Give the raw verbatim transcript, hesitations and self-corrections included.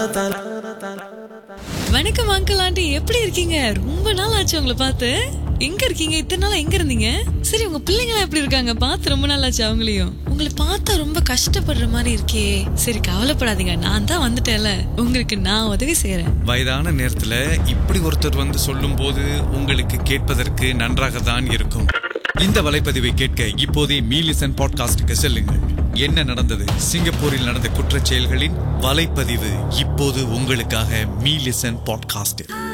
வணக்கம் uncle aunty, எப்படி இருக்கீங்க? ரொம்ப நாள் ஆச்சு உங்களை பார்த்து. எங்க இருக்கீங்க? இத்தனை நாளா எங்க இருந்தீங்க? சரி, உங்க பிள்ளைங்களா எப்படி இருக்காங்க? பார்த்து ரொம்ப நாள் ஆச்சு அவங்களையும். உங்களை பார்த்தா ரொம்ப கஷ்டப்படுற மாதிரி இருக்கே. சரி, கவலைப்படாதீங்க, நான் தான் வந்துட்டேன்ல, உங்களுக்கு நான் உதவி செய்யறேன். வயதான நேரத்துல இப்படி ஒருத்தர் வந்து சொல்லும் போது உங்களுக்கு கேட்பதற்கு நன்றாக தான் இருக்கும். இந்த வலைப்பதிவை கேட்க இப்போதே மீலிசன் பாட்காஸ்டுக்கு செல்லுங்கள். என்ன நடந்தது? சிங்கப்பூரில் நடந்த குற்றச் செயல்களின் வலைப்பதிவு இப்போது உங்களுக்காக மீலிசன் பாட்காஸ்ட்.